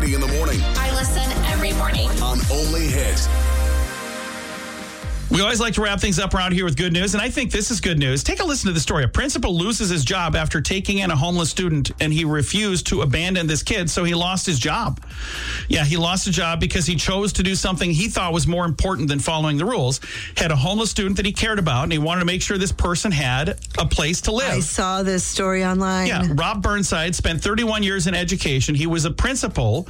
Heidi in the morning. I listen every morning. On Only Hit. We always like to wrap things up around here with good news, and I think this is good news. Take a listen to the story. A principal loses his job after taking in a homeless student, and he refused to abandon this kid, so he lost his job. Yeah, he lost his job because he chose to do something he thought was more important than following the rules. Had a homeless student that he cared about, and he wanted to make sure this person had a place to live. I saw this story online. Yeah, Rob Burnside spent 31 years in education. He was a principal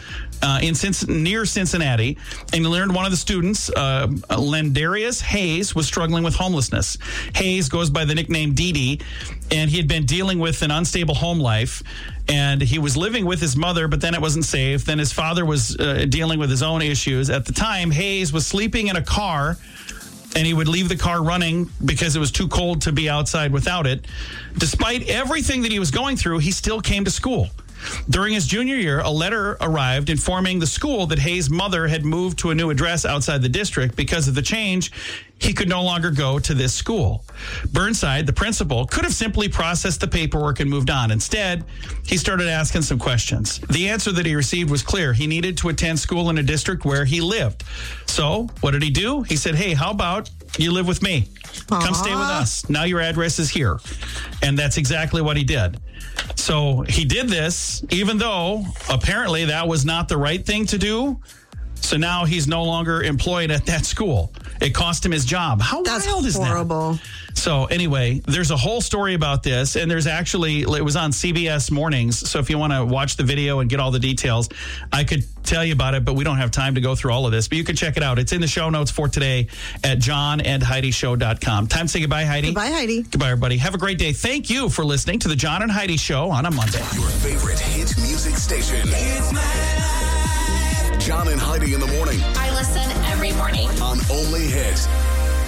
near Cincinnati, and he learned one of the students, Lendarius Hayes, was struggling with homelessness. Hayes goes by the nickname Dee Dee, and he had been dealing with an unstable home life, and he was living with his mother, but then it wasn't safe. Then his father was dealing with his own issues. At the time, Hayes was sleeping in a car, and he would leave the car running because it was too cold to be outside without it. Despite everything that he was going through, he still came to school. During his junior year, a letter arrived informing the school that Hayes' mother had moved to a new address outside the district. Because of the change, he could no longer go to this school. Burnside, the principal, could have simply processed the paperwork and moved on. Instead, he started asking some questions. The answer that he received was clear. He needed to attend school in a district where he lived. So what did he do? He said, hey, how about you live with me? Come stay with us. Now your address is here. And that's exactly what he did. So he did this, even though apparently that was not the right thing to do. So now he's no longer employed at that school. It cost him his job. How wild is that? That's horrible. So anyway, there's a whole story about this, and there's actually, it was on CBS Mornings. So if you want to watch the video and get all the details, I could tell you about it, but we don't have time to go through all of this. But you can check it out. It's in the show notes for today at johnandheidishow.com. Time to say goodbye, Heidi. Goodbye, Heidi. Goodbye, everybody. Have a great day. Thank you for listening to the John and Heidi Show on a Monday. Your favorite hit music station. It's my life. John and Heidi in the morning. I listen every morning. On Only Hit.